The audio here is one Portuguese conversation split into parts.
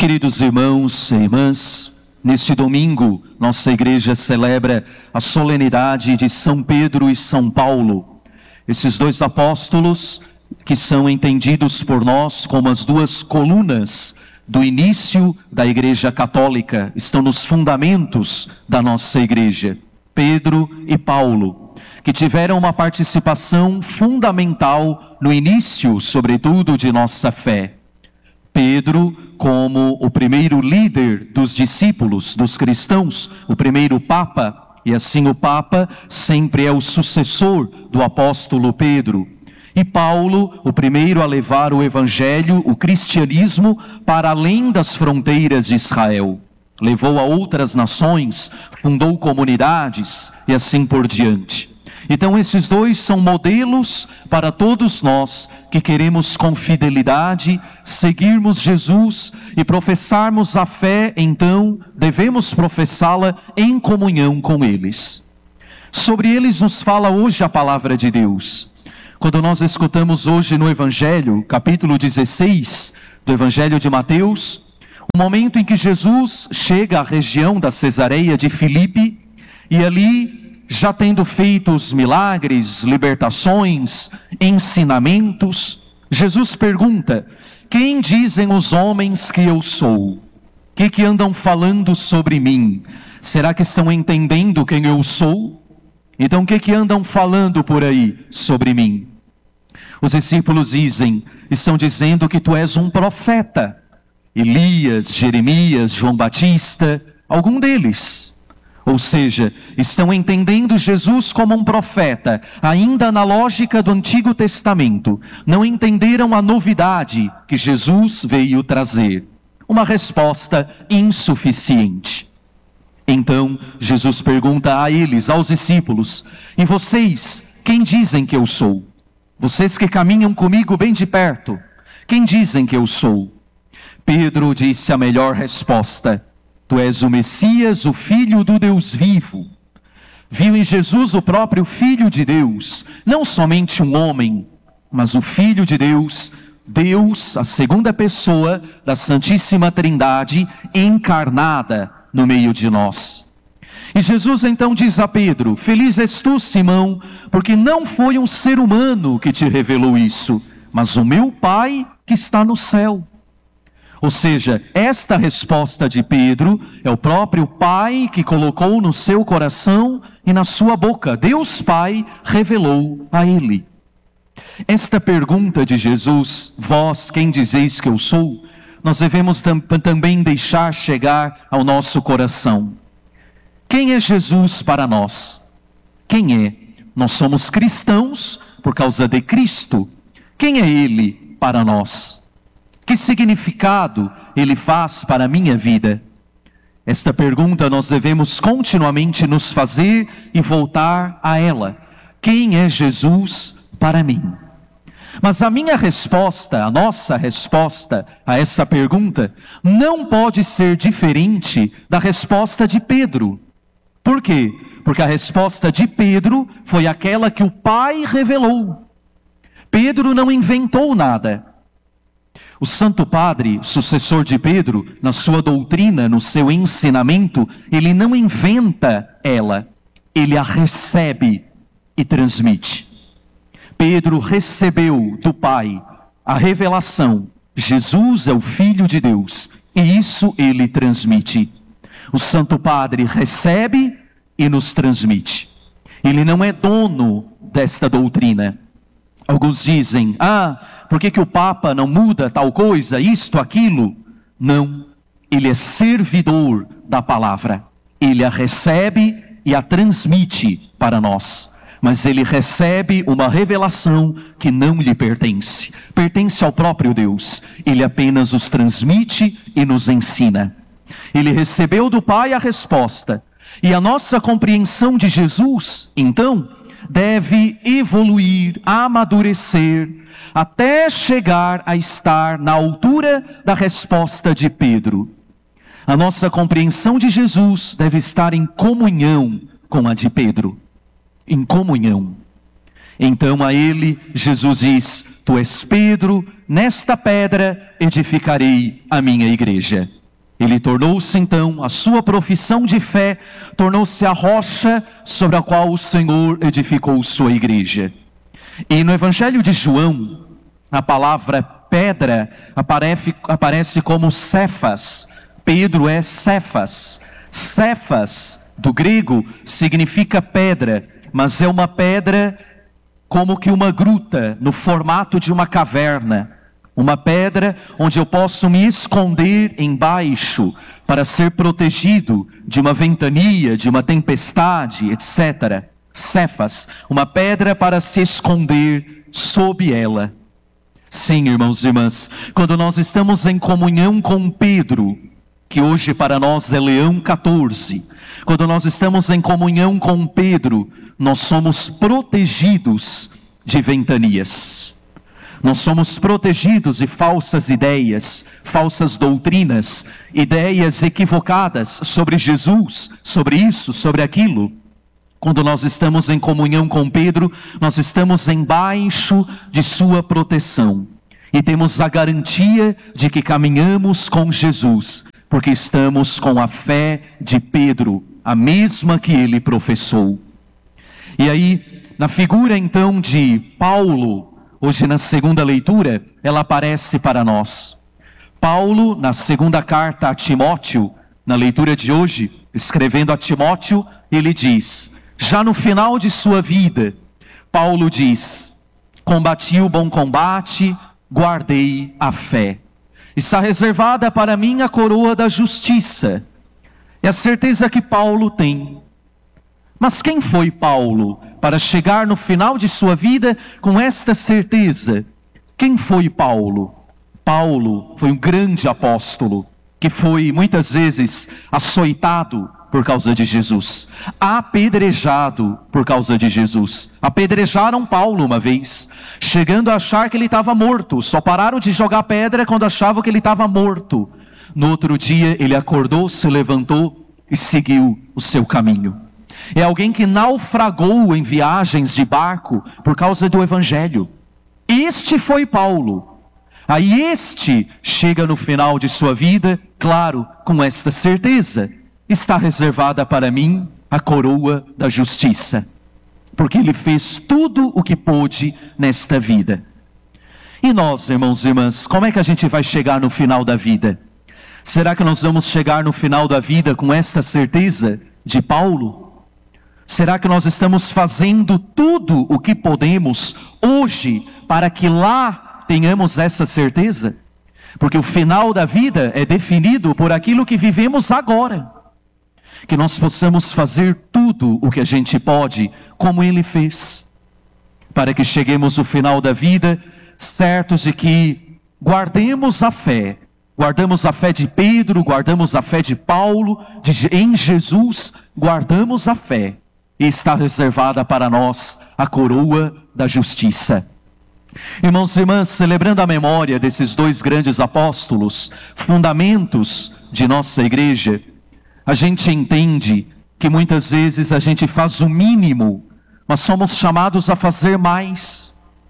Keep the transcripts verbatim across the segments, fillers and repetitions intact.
Queridos irmãos e irmãs, neste domingo, nossa igreja celebra a solenidade de São Pedro e São Paulo. Esses dois apóstolos que são entendidos por nós como as duas colunas do início da Igreja Católica, estão nos fundamentos da nossa igreja. Pedro e Paulo, que tiveram uma participação fundamental no início, sobretudo, de nossa fé. Pedro, como o primeiro líder dos discípulos, dos cristãos, o primeiro Papa, e assim o Papa sempre é o sucessor do apóstolo Pedro. E Paulo, o primeiro a levar o evangelho, o cristianismo, para além das fronteiras de Israel. Levou a outras nações, fundou comunidades e assim por diante. Então esses dois são modelos para todos nós que queremos com fidelidade seguirmos Jesus e professarmos a fé, então devemos professá-la em comunhão com eles. Sobre eles nos fala hoje a palavra de Deus. Quando nós escutamos hoje no Evangelho, capítulo dezesseis do Evangelho de Mateus, o momento em que Jesus chega à região da Cesareia de Filipe e ali, já tendo feito os milagres, libertações, ensinamentos, Jesus pergunta: quem dizem os homens que eu sou? O que, que andam falando sobre mim? Será que estão entendendo quem eu sou? Então o que, que andam falando por aí sobre mim? Os discípulos dizem, estão dizendo que tu és um profeta. Elias, Jeremias, João Batista, algum deles. Ou seja, estão entendendo Jesus como um profeta, ainda na lógica do Antigo Testamento. Não entenderam a novidade que Jesus veio trazer. Uma resposta insuficiente. Então, Jesus pergunta a eles, aos discípulos: e vocês, quem dizem que eu sou? Vocês que caminham comigo bem de perto, quem dizem que eu sou? Pedro disse a melhor resposta: tu és o Messias, o Filho do Deus vivo. Viu em Jesus o próprio Filho de Deus, não somente um homem, mas o Filho de Deus, Deus, a segunda pessoa da Santíssima Trindade, encarnada no meio de nós. E Jesus então diz a Pedro: feliz és tu, Simão, porque não foi um ser humano que te revelou isso, mas o meu Pai que está no céu. Ou seja, esta resposta de Pedro é o próprio Pai que colocou no seu coração e na sua boca. Deus Pai revelou a ele. Esta pergunta de Jesus, vós quem dizeis que eu sou, nós devemos tam- também deixar chegar ao nosso coração. Quem é Jesus para nós? Quem é? Nós somos cristãos por causa de Cristo. Quem é Ele para nós? Que significado Ele faz para a minha vida? Esta pergunta nós devemos continuamente nos fazer e voltar a ela. Quem é Jesus para mim? Mas a minha resposta, a nossa resposta a essa pergunta, não pode ser diferente da resposta de Pedro. Por quê? Porque a resposta de Pedro foi aquela que o Pai revelou. Pedro não inventou nada. O Santo Padre, sucessor de Pedro, na sua doutrina, no seu ensinamento, ele não inventa ela, ele a recebe e transmite. Pedro recebeu do Pai a revelação: Jesus é o Filho de Deus, e isso ele transmite. O Santo Padre recebe e nos transmite. Ele não é dono desta doutrina. Alguns dizem: ah, por que que o Papa não muda tal coisa, isto, aquilo? Não, ele é servidor da palavra. Ele a recebe e a transmite para nós. Mas ele recebe uma revelação que não lhe pertence. Pertence ao próprio Deus. Ele apenas os transmite e nos ensina. Ele recebeu do Pai a resposta. E a nossa compreensão de Jesus, então, deve evoluir, amadurecer, até chegar a estar na altura da resposta de Pedro. A nossa compreensão de Jesus deve estar em comunhão com a de Pedro. Em comunhão. Então a ele, Jesus diz: tu és Pedro, nesta pedra edificarei a minha igreja. Ele tornou-se então, a sua profissão de fé, tornou-se a rocha sobre a qual o Senhor edificou sua igreja. E no Evangelho de João, a palavra pedra aparece, aparece como Cefas. Pedro é Cefas. Cefas, do grego, significa pedra, mas é uma pedra como que uma gruta, no formato de uma caverna. Uma pedra onde eu posso me esconder embaixo para ser protegido de uma ventania, de uma tempestade, etcétera. Cefas, uma pedra para se esconder sob ela. Sim, irmãos e irmãs, quando nós estamos em comunhão com Pedro, que hoje para nós é Leão quatorze, quando nós estamos em comunhão com Pedro, nós somos protegidos de ventanias. Nós somos protegidos de falsas ideias, falsas doutrinas, ideias equivocadas sobre Jesus, sobre isso, sobre aquilo. Quando nós estamos em comunhão com Pedro, nós estamos embaixo de sua proteção. E temos a garantia de que caminhamos com Jesus, porque estamos com a fé de Pedro, a mesma que ele professou. E aí, na figura então de Paulo, hoje na segunda leitura, ela aparece para nós. Paulo, na segunda carta a Timóteo, na leitura de hoje, escrevendo a Timóteo, ele diz, já no final de sua vida, Paulo diz, combati o bom combate, guardei a fé. Está reservada para mim a coroa da justiça. É a certeza que Paulo tem. Mas quem foi Paulo para chegar no final de sua vida com esta certeza? Quem foi Paulo? Paulo foi um grande apóstolo que foi muitas vezes açoitado por causa de Jesus, apedrejado por causa de Jesus. Apedrejaram Paulo uma vez, chegando a achar que ele estava morto. Só pararam de jogar pedra quando achavam que ele estava morto. No outro dia ele acordou, se levantou e seguiu o seu caminho. É alguém que naufragou em viagens de barco por causa do Evangelho. Este foi Paulo. Aí este chega no final de sua vida, claro, com esta certeza. Está reservada para mim a coroa da justiça. Porque ele fez tudo o que pôde nesta vida. E nós, irmãos e irmãs, como é que a gente vai chegar no final da vida? Será que nós vamos chegar no final da vida com esta certeza de Paulo? Será que nós estamos fazendo tudo o que podemos hoje para que lá tenhamos essa certeza? Porque o final da vida é definido por aquilo que vivemos agora. Que nós possamos fazer tudo o que a gente pode, como ele fez. Para que cheguemos ao final da vida, certos de que guardemos a fé. Guardamos a fé de Pedro, guardamos a fé de Paulo, de, em Jesus, guardamos a fé. E está reservada para nós a coroa da justiça. Irmãos e irmãs, celebrando a memória desses dois grandes apóstolos, fundamentos de nossa igreja, a gente entende que muitas vezes a gente faz o mínimo, mas somos chamados a fazer mais.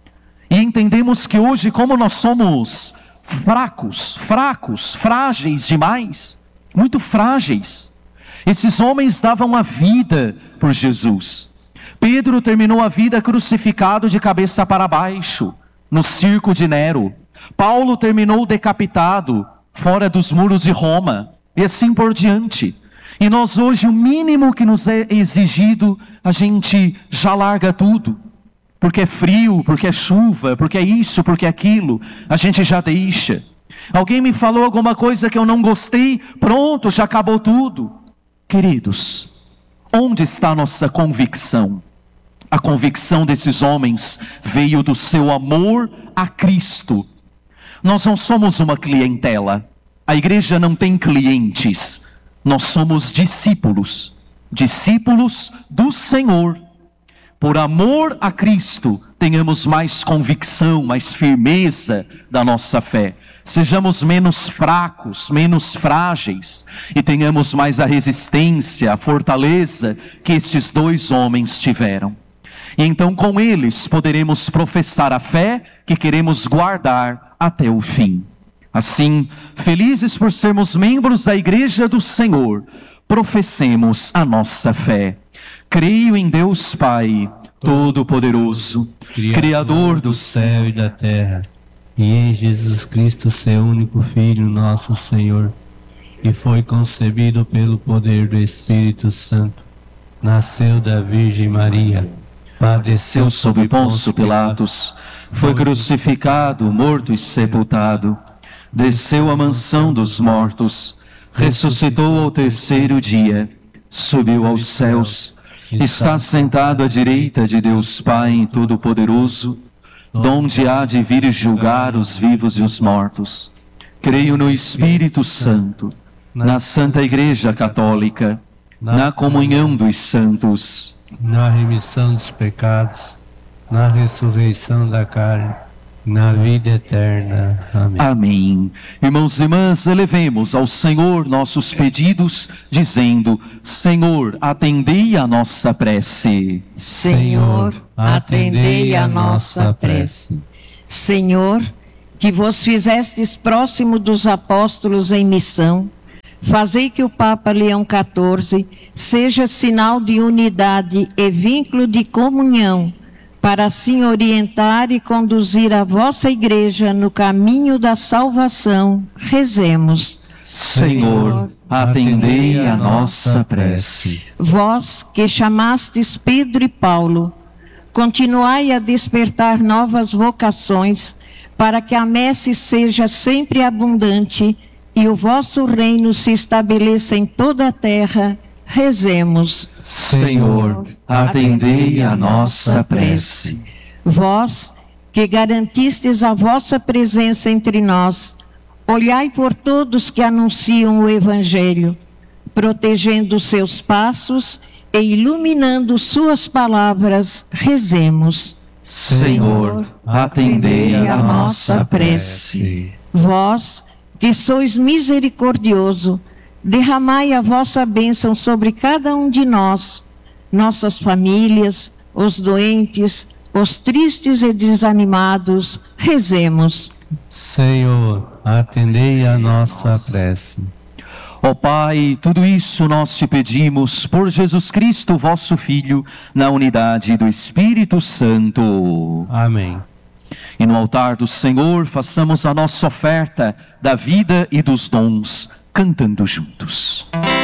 E entendemos que hoje, como nós somos fracos, fracos, frágeis demais, muito frágeis, esses homens davam a vida por Jesus. Pedro terminou a vida crucificado de cabeça para baixo, no circo de Nero. Paulo terminou decapitado, fora dos muros de Roma, e assim por diante. E nós hoje, o mínimo que nos é exigido, a gente já larga tudo. Porque é frio, porque é chuva, porque é isso, porque é aquilo, a gente já deixa. Alguém me falou alguma coisa que eu não gostei, pronto, já acabou tudo. Queridos, onde está a nossa convicção? A convicção desses homens veio do seu amor a Cristo. Nós não somos uma clientela. A igreja não tem clientes. Nós somos discípulos. Discípulos do Senhor. Por amor a Cristo, tenhamos mais convicção, mais firmeza da nossa fé. Sejamos menos fracos, menos frágeis e tenhamos mais a resistência, a fortaleza que estes dois homens tiveram. E então com eles poderemos professar a fé que queremos guardar até o fim. Assim, felizes por sermos membros da Igreja do Senhor, professemos a nossa fé. Creio em Deus Pai, Todo-Poderoso, Criador do céu e da terra, e em Jesus Cristo, seu único Filho, nosso Senhor, que foi concebido pelo poder do Espírito Santo, nasceu da Virgem Maria, padeceu sob Pôncio Pilatos, foi crucificado, morto e sepultado, desceu à mansão dos mortos, ressuscitou ao terceiro dia, subiu aos céus, está sentado à direita de Deus Pai Todo-Poderoso, donde há de vir julgar os vivos e os mortos. Creio no Espírito Santo, na Santa Igreja Católica, na comunhão dos santos, na remissão dos pecados, na ressurreição da carne, na vida eterna. Amém. Amém. Irmãos e irmãs, elevemos ao Senhor nossos pedidos, dizendo: Senhor, atendei a nossa prece. Senhor, atendei a nossa prece. Senhor, que vos fizestes próximo dos apóstolos em missão, fazei que o Papa Leão quatorze seja sinal de unidade e vínculo de comunhão, para assim orientar e conduzir a vossa Igreja no caminho da salvação. Rezemos. Senhor, atendei a nossa prece. Vós que chamastes Pedro e Paulo, continuai a despertar novas vocações, para que a messe seja sempre abundante e o vosso reino se estabeleça em toda a terra. Rezemos. Senhor, atendei a nossa prece. Vós, que garantistes a vossa presença entre nós, olhai por todos que anunciam o Evangelho, protegendo seus passos e iluminando suas palavras. Rezemos. Senhor, atendei a nossa prece. Vós, que sois misericordioso, derramai a vossa bênção sobre cada um de nós, nossas famílias, os doentes, os tristes e desanimados. Rezemos. Senhor, atendei a nossa prece. Ó Pai, tudo isso nós te pedimos por Jesus Cristo, vosso Filho, na unidade do Espírito Santo. Amém. E no altar do Senhor façamos a nossa oferta da vida e dos dons, cantando juntos.